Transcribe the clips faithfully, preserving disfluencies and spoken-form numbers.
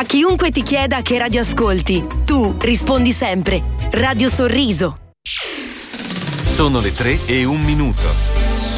chiunque ti chieda che radio ascolti, tu rispondi sempre Radio Sorriso. Sono le tre e un minuto.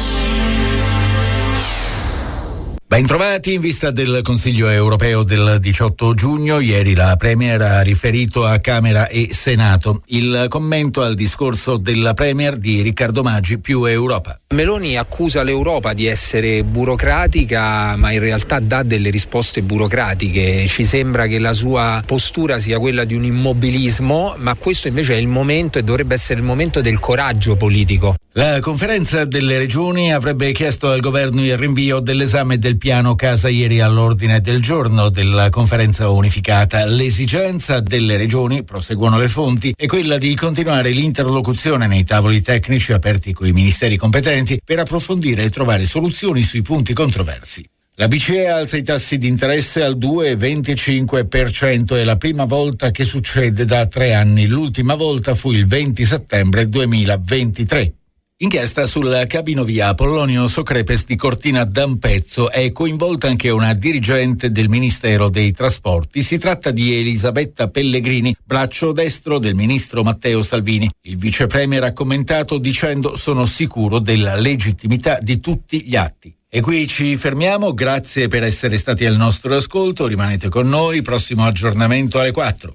Ben trovati. In vista del Consiglio europeo del diciotto giugno, ieri la Premier ha riferito a Camera e Senato. Il commento al discorso della Premier di Riccardo Maggi, più Europa. Meloni accusa l'Europa di essere burocratica, ma in realtà dà delle risposte burocratiche. Ci sembra che la sua postura sia quella di un immobilismo, ma questo invece è il momento e dovrebbe essere il momento del coraggio politico. La conferenza delle regioni avrebbe chiesto al governo il rinvio dell'esame del piano casa ieri all'ordine del giorno della conferenza unificata. L'esigenza delle regioni, proseguono le fonti, è quella di continuare l'interlocuzione nei tavoli tecnici aperti coi ministeri competenti per approfondire e trovare soluzioni sui punti controversi. La B C E alza i tassi di interesse al due virgola venticinque per cento, è la prima volta che succede da tre anni. L'ultima volta fu il venti settembre duemilaventitré. Inchiesta sul cabinovia Apollonio Socrepes di Cortina d'Ampezzo. È coinvolta anche una dirigente del Ministero dei Trasporti. Si tratta di Elisabetta Pellegrini, braccio destro del ministro Matteo Salvini. Il vice premier ha commentato dicendo: sono sicuro della legittimità di tutti gli atti. E qui ci fermiamo, grazie per essere stati al nostro ascolto, rimanete con noi, prossimo aggiornamento alle quattro.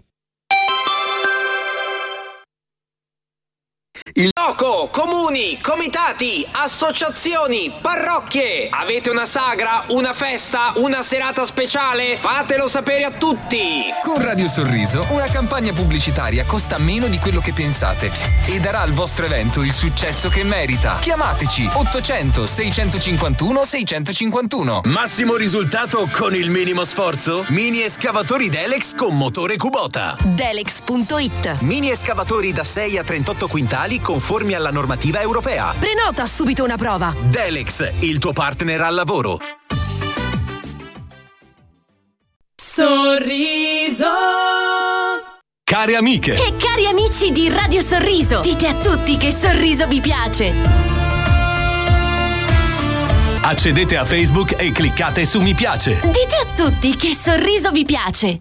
Il Loco, comuni, comitati, associazioni, parrocchie. Avete una sagra, una festa, una serata speciale? Fatelo sapere a tutti. Con Radio Sorriso una campagna pubblicitaria costa meno di quello che pensate e darà al vostro evento il successo che merita. Chiamateci ottocento seicentocinquantuno seicentocinquantuno. Massimo risultato con il minimo sforzo? Mini escavatori Delex con motore Kubota. Delex punto it. Mini escavatori da sei a trentotto quintali conformi alla normativa europea. Prenota subito una prova. Delex, il tuo partner al lavoro. Sorriso. Cari amiche e cari amici di Radio Sorriso, dite a tutti che Sorriso vi piace. Accedete a Facebook e cliccate su mi piace. Dite a tutti che Sorriso vi piace.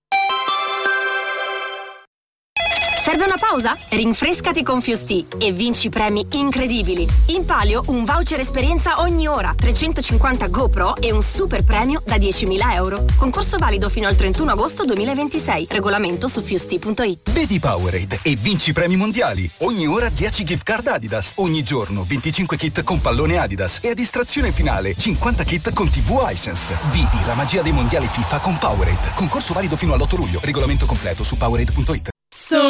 Serve una pausa? Rinfrescati con Fusti e vinci premi incredibili. In palio un voucher esperienza ogni ora, trecentocinquanta GoPro e un super premio da diecimila euro. Concorso valido fino al trentuno agosto duemilaventisei. Regolamento su fusti punto it. Bevi Powerade e vinci premi mondiali. Ogni ora dieci gift card Adidas. Ogni giorno venticinque kit con pallone Adidas. E a distrazione finale cinquanta kit con tivù Hisense. Vivi la magia dei mondiali FIFA con Powerade. Concorso valido fino all'otto luglio. Regolamento completo su powerade punto it.